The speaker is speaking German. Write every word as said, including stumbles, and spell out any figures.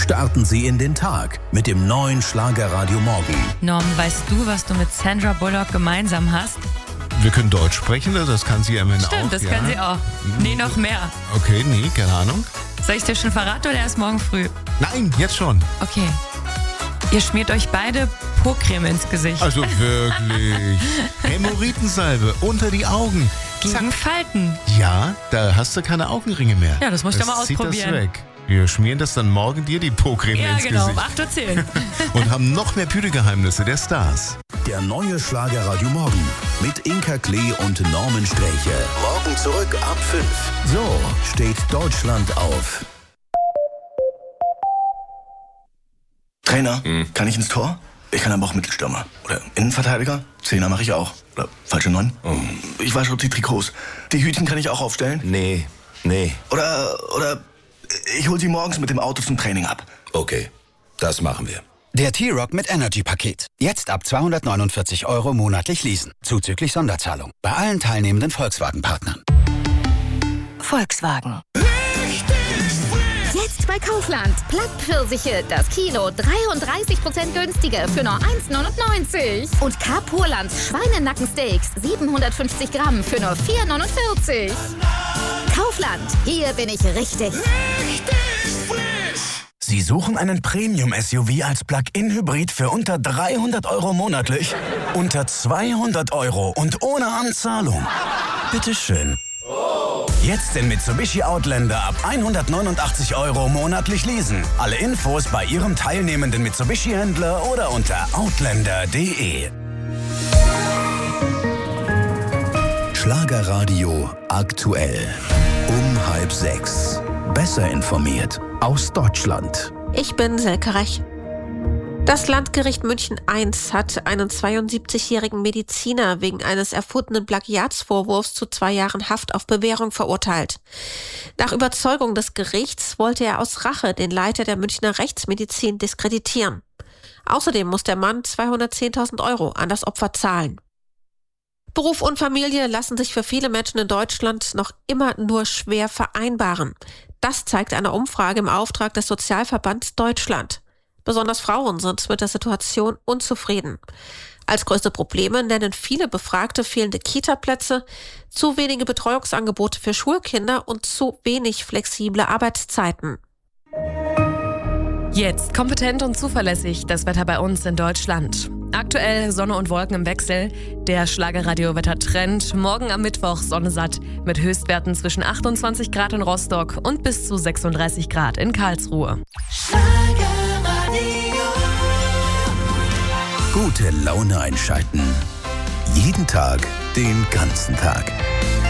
Starten Sie in den Tag mit dem neuen Schlagerradio Morgen. Norm, weißt du, was du mit Sandra Bullock gemeinsam hast? Wir können Deutsch sprechen, das kann sie immerhin auch. Stimmt, das ja. kann sie auch. Nee, noch mehr. Okay, nee, keine Ahnung. Soll ich dir schon verraten oder erst morgen früh? Nein, jetzt schon. Okay. Ihr schmiert euch beide Po-Creme ins Gesicht. Also wirklich. Hämorrhoidensalbe unter die Augen. Gegen Falten. Ja, da hast du keine Augenringe mehr. Ja, das musst du mal zieht ausprobieren. Das weg. Wir schmieren das dann morgen dir die Po-Creme Ja, ins genau, um Gesicht. acht Uhr zehn. Und haben noch mehr Püdegeheimnisse der Stars. Der neue Schlagerradio Morgen mit Inka Klee und Norman Sträche. Morgen zurück ab fünf. So steht Deutschland auf. Trainer, hm. kann ich ins Tor? Ich kann aber auch Mittelstürmer. Oder Innenverteidiger? Zehner mache ich auch. Oder falsche Neun? Oh. Ich wasche die Trikots. Die Hütchen kann ich auch aufstellen? Nee, nee. Oder, oder ich hol sie morgens mit dem Auto zum Training ab. Okay, das machen wir. Der T-Rock mit Energy-Paket. Jetzt ab zweihundertneunundvierzig Euro monatlich leasen. Zuzüglich Sonderzahlung. Bei allen teilnehmenden Volkswagen-Partnern. Volkswagen. Jetzt bei Kaufland. Plattpfirsiche, das Kilo dreiunddreißig Prozent günstiger für nur eins neunundneunzig. Und Carpurlands Schweinenackensteaks siebenhundertfünfzig Gramm für nur vier neunundvierzig. Kaufland, hier bin ich richtig. Richtig frisch. Sie suchen einen Premium-S U V als Plug-in-Hybrid für unter dreihundert Euro monatlich? Unter zweihundert Euro und ohne Anzahlung? Bitteschön. Jetzt den Mitsubishi Outlander ab hundertneunundachtzig Euro monatlich leasen. Alle Infos bei Ihrem teilnehmenden Mitsubishi-Händler oder unter outlander punkt de. Schlagerradio aktuell. Um halb sechs. Besser informiert aus Deutschland. Ich bin Selke Rech. Das Landgericht München eins hat einen zweiundsiebzigjährigen Mediziner wegen eines erfundenen Plagiatsvorwurfs zu zwei Jahren Haft auf Bewährung verurteilt. Nach Überzeugung des Gerichts wollte er aus Rache den Leiter der Münchner Rechtsmedizin diskreditieren. Außerdem muss der Mann zweihundertzehntausend Euro an das Opfer zahlen. Beruf und Familie lassen sich für viele Menschen in Deutschland noch immer nur schwer vereinbaren. Das zeigt eine Umfrage im Auftrag des Sozialverbands Deutschland. Besonders Frauen sind mit der Situation unzufrieden. Als größte Probleme nennen viele Befragte fehlende Kita-Plätze, zu wenige Betreuungsangebote für Schulkinder und zu wenig flexible Arbeitszeiten. Jetzt kompetent und zuverlässig das Wetter bei uns in Deutschland. Aktuell Sonne und Wolken im Wechsel. Der Schlagerradio-Wetter-Trend. Morgen am Mittwoch Sonne satt mit Höchstwerten zwischen achtundzwanzig Grad in Rostock und bis zu sechsunddreißig Grad in Karlsruhe. Gute Laune einschalten. Jeden Tag, den ganzen Tag.